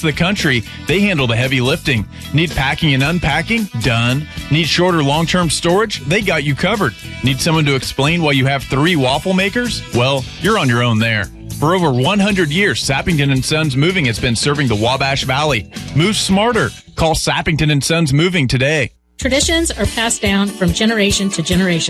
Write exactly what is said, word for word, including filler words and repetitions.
of the country, they handle the heavy lifting. Need packing and unpacking? Done. Need short or long-term storage? They got you covered. Need someone to explain why you have three waffle makers? Well, you're on your own there. For over one hundred years, Sappington and Sons Moving has been serving the Wabash Valley. Move smarter. Call Sappington and Sons Moving today. Traditions are passed down from generation to generation.